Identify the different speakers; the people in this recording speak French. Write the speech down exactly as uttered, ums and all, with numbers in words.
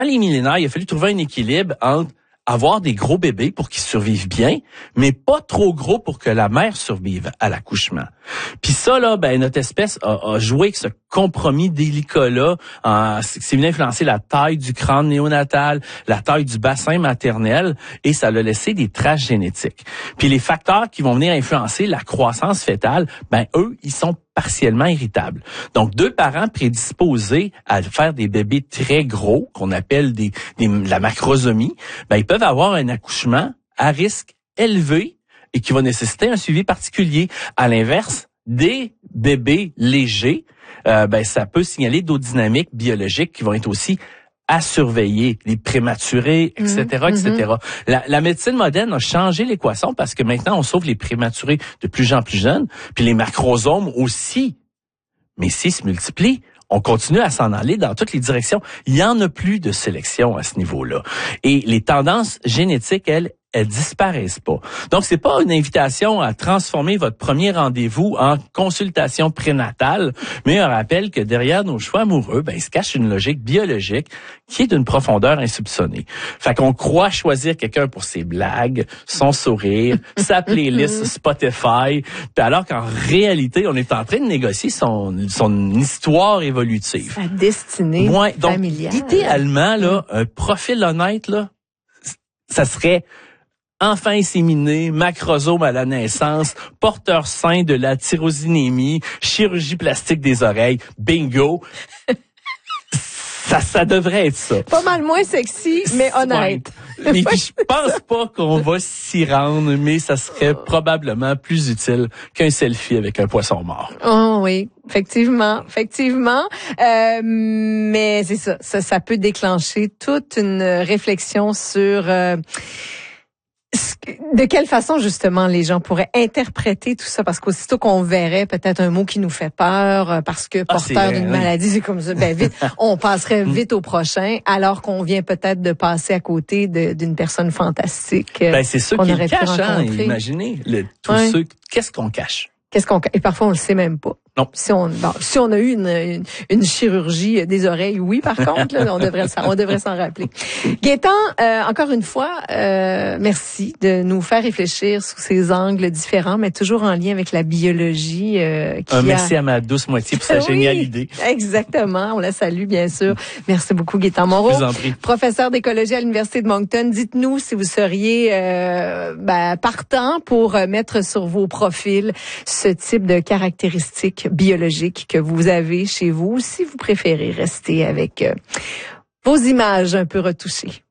Speaker 1: les millénaires, il a fallu trouver un équilibre entre avoir des gros bébés pour qu'ils survivent bien, mais pas trop gros pour que la mère survive à l'accouchement. Puis ça, là, ben notre espèce a, a joué avec ce compromis délicat-là. Euh, c'est venu influencer la taille du crâne néonatal, la taille du bassin maternel, et ça l'a laissé des traces génétiques. Puis les facteurs qui vont venir influencer la croissance fœtale, ben eux, ils sont partiellement irritables. Donc, deux parents prédisposés à faire des bébés très gros, qu'on appelle des, des la macrosomie, ben ils peuvent avoir un accouchement à risque élevé et qui va nécessiter un suivi particulier. À l'inverse, des bébés légers, euh, ben ça peut signaler d'autres dynamiques biologiques qui vont être aussi à surveiller, les prématurés, et cetera, mmh, et cetera. Mmh. La, la médecine moderne a changé l'équation parce que maintenant, on sauve les prématurés de plus en plus jeunes, puis les macrosomes aussi. Mais s'ils se multiplient, on continue à s'en aller dans toutes les directions. Il y en a plus de sélection à ce niveau-là. Et les tendances génétiques, elles, elles disparaissent pas. Donc, c'est pas une invitation à transformer votre premier rendez-vous en consultation prénatale, mais un rappel que derrière nos choix amoureux, ben, il se cache une logique biologique qui est d'une profondeur insoupçonnée. Fait qu'on croit choisir quelqu'un pour ses blagues, son sourire, sa playlist Spotify, puis alors qu'en réalité, on est en train de négocier son, son histoire évolutive.
Speaker 2: Sa destinée
Speaker 1: ouais, donc,
Speaker 2: familiale.
Speaker 1: Idéalement, là, un profil honnête, là, ça serait enfant inséminé, macrosome à la naissance, porteur sain de la tyrosinémie, chirurgie plastique des oreilles, bingo. ça, ça devrait être ça.
Speaker 2: Pas mal moins sexy, mais honnête.
Speaker 1: Ouais. Mais je pense pas qu'on va s'y rendre, mais ça serait probablement plus utile qu'un selfie avec un poisson mort.
Speaker 2: Oh oui, effectivement, effectivement. Euh, mais c'est ça, ça, ça peut déclencher toute une réflexion sur... Euh, de quelle façon, justement, les gens pourraient interpréter tout ça? Parce qu'aussitôt qu'on verrait peut-être un mot qui nous fait peur, parce que
Speaker 1: ah,
Speaker 2: porteur d'une oui. maladie, c'est comme ça, ben vite, on passerait vite au prochain, alors qu'on vient peut-être de passer à côté de, d'une personne fantastique.
Speaker 1: Ben, c'est ceux qui le cachent, hein, imaginez. Le, tous ouais. ceux, qu'est-ce qu'on cache?
Speaker 2: Qu'est-ce qu'on et parfois on le sait même pas.
Speaker 1: Non.
Speaker 2: Si on bon, si on a eu une, une une chirurgie des oreilles, oui. Par contre, là, on devrait on devrait s'en rappeler. Gaétan, euh, encore une fois, euh, merci de nous faire réfléchir sous ces angles différents, mais toujours en lien avec la biologie. Euh, qui
Speaker 1: Un
Speaker 2: a...
Speaker 1: merci à ma douce moitié pour sa
Speaker 2: oui,
Speaker 1: géniale idée.
Speaker 2: Exactement, on la salue bien sûr. Merci beaucoup, Gaétan Moreau,
Speaker 1: je vous en prie.
Speaker 2: Professeur d'écologie à l'Université de Moncton. Dites-nous si vous seriez euh, ben, partant pour mettre sur vos profils ce type de caractéristiques biologiques que vous avez chez vous, si vous préférez rester avec euh, vos images un peu retouchées.